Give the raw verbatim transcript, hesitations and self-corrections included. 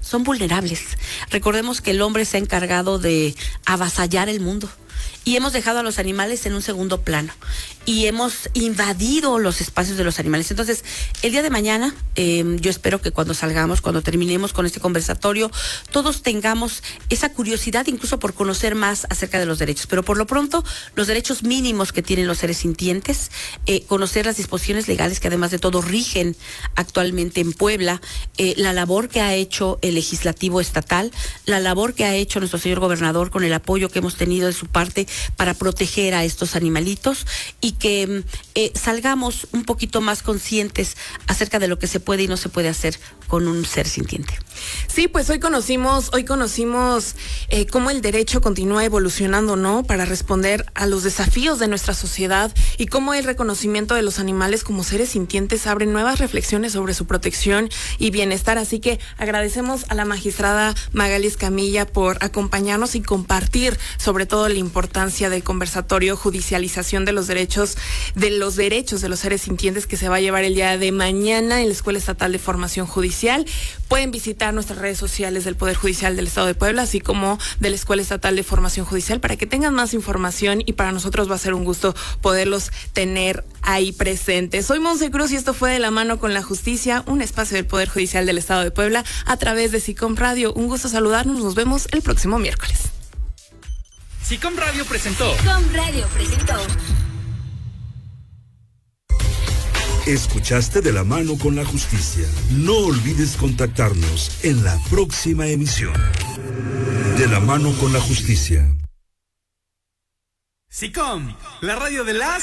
son vulnerables. Recordemos que el hombre se ha encargado de avasallar el mundo y hemos dejado a los animales en un segundo plano y hemos invadido los espacios de los animales. Entonces, el día de mañana, eh, yo espero que cuando salgamos, cuando terminemos con este conversatorio, todos tengamos esa curiosidad incluso por conocer más acerca de los derechos. Pero por lo pronto, los derechos mínimos que tienen los seres sintientes, eh, conocer las disposiciones legales que además de todo rigen actualmente en Puebla, eh, la labor que ha hecho el legislativo estatal, la labor que ha hecho nuestro señor gobernador con el apoyo que hemos tenido de su parte para proteger a estos animalitos y que eh, salgamos un poquito más conscientes acerca de lo que se puede y no se puede hacer con un ser sintiente. Sí, pues hoy conocimos, hoy conocimos eh, cómo el derecho continúa evolucionando, ¿no? Para responder a los desafíos de nuestra sociedad y cómo el reconocimiento de los animales como seres sintientes abre nuevas reflexiones sobre su protección y bienestar. Así que agradecemos a la magistrada Magali Escamilla por acompañarnos y compartir sobre todo la importancia del conversatorio Judicialización de los derechos de los derechos de los seres sintientes que se va a llevar el día de mañana en la Escuela Estatal de Formación Judicial. Pueden visitar nuestras redes sociales del Poder Judicial del Estado de Puebla, así como de la Escuela Estatal de Formación Judicial, para que tengan más información y para nosotros va a ser un gusto poderlos tener ahí presentes. Soy Monse Cruz y esto fue De la Mano con la Justicia, un espacio del Poder Judicial del Estado de Puebla a través de SICOM Radio. Un gusto saludarnos, nos vemos el próximo miércoles. SICOM Radio presentó. SICOM Radio presentó. Escuchaste De la Mano con la Justicia. No olvides contactarnos en la próxima emisión. De la Mano con la Justicia. SICOM, la radio de las